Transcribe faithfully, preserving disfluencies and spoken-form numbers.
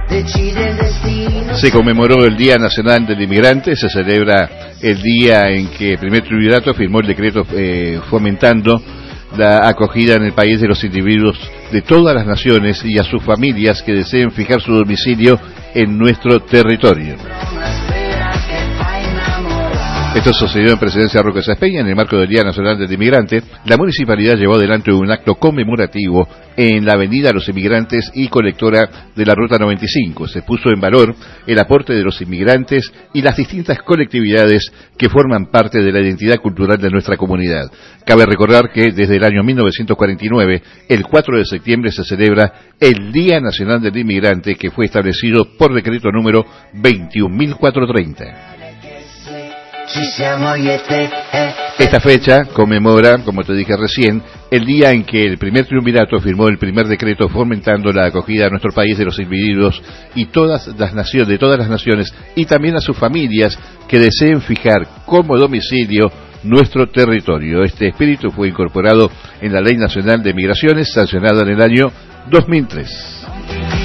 Se conmemoró el Día Nacional del Inmigrante, se celebra el día en que el primer triunvirato firmó el decreto eh, fomentando la acogida en el país de los individuos de todas las naciones y a sus familias que deseen fijar su domicilio en nuestro territorio. Esto sucedió en Presidencia Roque Sáenz Peña en el marco del Día Nacional del Inmigrante. La municipalidad llevó adelante un acto conmemorativo en la Avenida Los Inmigrantes y colectora de la Ruta noventa y cinco. Se puso en valor el aporte de los inmigrantes y las distintas colectividades que forman parte de la identidad cultural de nuestra comunidad. Cabe recordar que desde el año mil novecientos cuarenta y nueve, el cuatro de septiembre, se celebra el Día Nacional del Inmigrante, que fue establecido por decreto número veintiún mil cuatrocientos treinta. Esta fecha conmemora, como te dije recién, el día en que el primer triunvirato firmó el primer decreto fomentando la acogida a nuestro país de los individuos y todas las naciones, de todas las naciones, y también a sus familias que deseen fijar como domicilio nuestro territorio. Este espíritu fue incorporado en la Ley Nacional de Migraciones, sancionada en el año dos mil tres.